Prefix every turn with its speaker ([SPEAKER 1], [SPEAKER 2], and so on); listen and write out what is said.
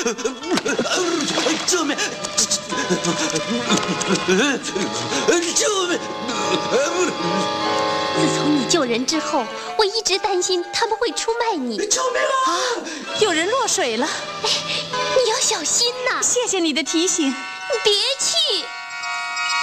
[SPEAKER 1] 救命！救命！
[SPEAKER 2] 自从你救人之后，我一直担心他们会出卖你。
[SPEAKER 1] 救命啊！
[SPEAKER 3] 有人落水了，
[SPEAKER 2] 你要小心呐！
[SPEAKER 3] 谢谢你的提醒。
[SPEAKER 2] 你别去。